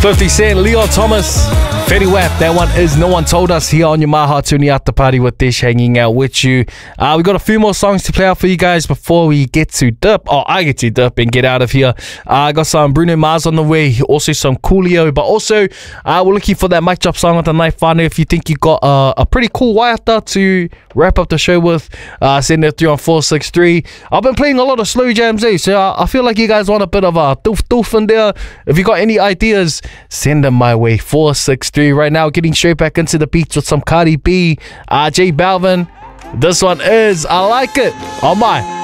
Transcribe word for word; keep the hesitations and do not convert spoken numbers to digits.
fifty Cent, Leon Thomas, Fetty Wap. That one is No One Told Us here on your My Heart Tuning Out the Party with Dish, hanging out with you. Uh, we got a few more songs to play out for you guys before we get to dip. Oh, I get to dip and get out of here. Uh, I got some Bruno Mars on the way, also some Coolio, but also uh, we're looking for that mic drop song of the night. Whānau, if you think you got uh, a pretty cool waiata to wrap up the show with, uh, send it through on four six three. I've been playing a lot of slow jams, eh? So uh, I feel like you guys want a bit of a doof doof in there. If you got any ideas, send them my way. four six three. Right now, getting straight back into the beats with some Cardi B, uh, J Balvin. This one is I Like It on my